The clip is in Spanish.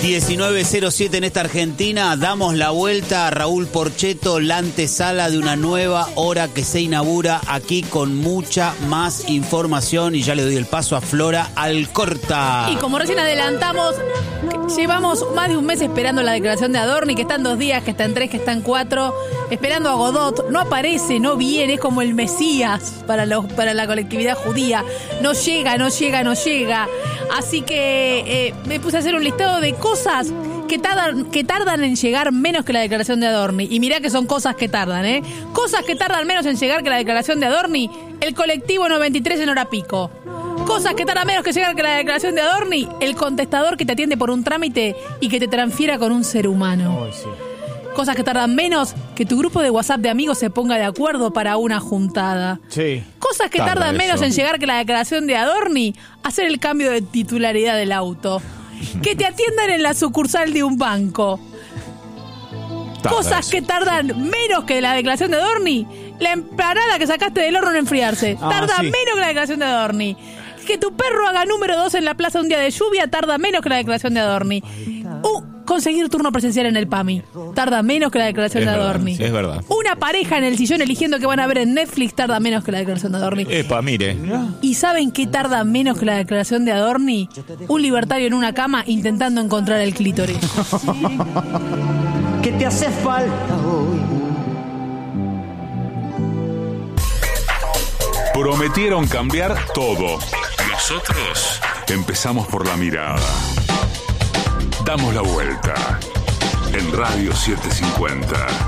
19:07 en esta Argentina. Damos la vuelta a Raúl Porcheto, la antesala de una nueva hora que se inaugura aquí con mucha más información. Y ya le doy el paso a Flora Alcorta. Y como recién adelantamos, llevamos más de un mes esperando la declaración de Adorni, que está en 2 días, que está en 3, que está en 4, esperando a Godot. No aparece, no viene, es como el Mesías para la colectividad judía. No llega. Así que me puse a hacer un listado de cosas que tardan en llegar menos que la declaración de Adorni. Y mirá que son cosas que tardan, ¿eh? Cosas que tardan menos en llegar que la declaración de Adorni. El colectivo 93 en hora pico. Cosas que tardan menos que llegar que la declaración de Adorni. El contestador que te atiende por un trámite y que te transfiera con un ser humano. Oh, sí. Cosas que tardan menos que tu grupo de WhatsApp de amigos se ponga de acuerdo para una juntada. Sí. Cosas que tardan menos en llegar que la declaración de Adorni. Hacer el cambio de titularidad del auto. Que te atiendan en la sucursal de un banco. Cosas que tardan menos que la declaración de Adorni. La empanada que sacaste del horno en enfriarse. Tarda menos que la declaración de Adorni. Que tu perro haga número 2 en la plaza un día de lluvia tarda menos que la declaración de Adorni. Conseguir turno presencial en el PAMI tarda menos que la declaración de Adorni. Es verdad. Una pareja en el sillón eligiendo qué van a ver en Netflix tarda menos que la declaración de Adorni. Epa, mire. ¿Y saben qué tarda menos que la declaración de Adorni? Un libertario en una cama intentando encontrar el clítoris. ¿Qué te hace falta hoy? Prometieron cambiar todo. Nosotros empezamos por la mirada. Damos la vuelta en Radio 750.